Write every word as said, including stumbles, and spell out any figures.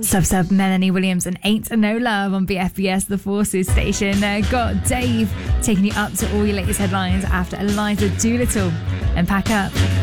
Sub Sub, Melanie Williams and Ain't No Love on B F B S, the Forces station. Uh, got Dave taking you up to all your latest headlines after Eliza Doolittle and Pack Up.